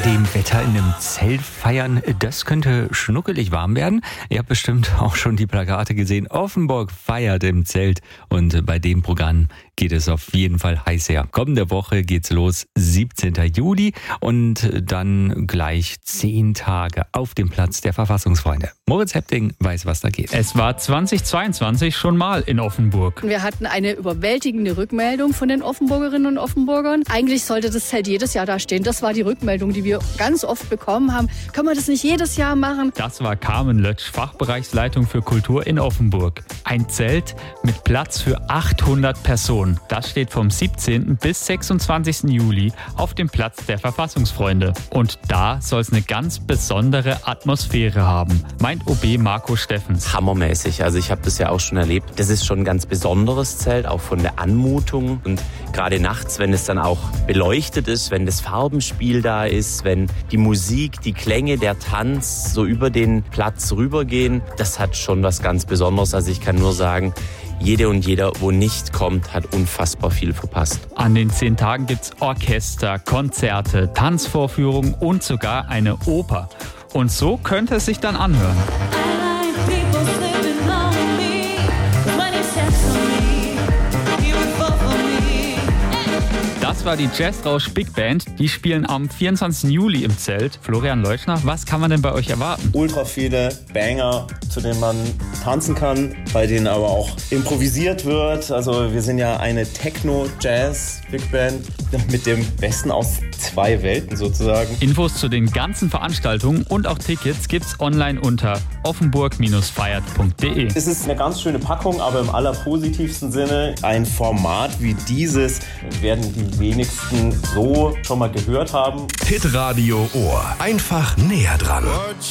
dem Wetter in einem Zelt feiern, das könnte schnuckelig warm werden. Ihr habt bestimmt auch schon die Plakate gesehen. Offenburg feiert im Zelt und bei dem Programm geht es auf jeden Fall heiß her. Kommende Woche geht's los, 17. Juli und dann gleich 10 Tage auf dem Platz der Verfassungsfreunde. Moritz Hepting weiß, was da geht. Es war 2022 schon mal in Offenburg. Wir hatten eine überwältigende Rückmeldung von den Offenburgerinnen und Offenburgern. Eigentlich sollte das Zelt jedes Jahr da stehen. Das war die Rückmeldung, die wir ganz oft bekommen haben. Können wir das nicht jedes Jahr machen? Das war Carmen Lötsch, Fachbereichsleitung für Kultur in Offenburg. Ein Zelt mit Platz für 800 Personen. Das steht vom 17. bis 26. Juli auf dem Platz der Verfassungsfreunde. Und da soll es eine ganz besondere Atmosphäre haben, meint OB Marco Steffens. Hammermäßig. Also ich habe das ja auch schon erlebt. Das ist schon ein ganz besonderes Zelt, auch von der Anmutung. Und gerade nachts, wenn es dann auch beleuchtet ist, wenn das Farbenspiel da ist, wenn die Musik, die Klänge, der Tanz so über den Platz rübergehen, das hat schon was ganz Besonderes. Also ich kann nur sagen, jede und jeder, wo nicht kommt, hat unfassbar viel verpasst. An den 10 Tagen gibt's Orchester, Konzerte, Tanzvorführungen und sogar eine Oper. Und so könnte es sich dann anhören. Das war die Jazzrausch Big Band. Die spielen am 24. Juli im Zelt. Florian Leuschner, was kann man denn bei euch erwarten? Ultra viele Banger, zu denen man tanzen kann, bei denen aber auch improvisiert wird. Also wir sind ja eine Techno-Jazz-Big Band mit dem Besten aus 2 Welten sozusagen. Infos zu den ganzen Veranstaltungen und auch Tickets gibt's online unter offenburg-feiert.de. Es ist eine ganz schöne Packung, aber im allerpositivsten Sinne. Ein Format wie dieses werden die wenigsten so schon mal gehört haben. Hitradio Ohr. Einfach näher dran.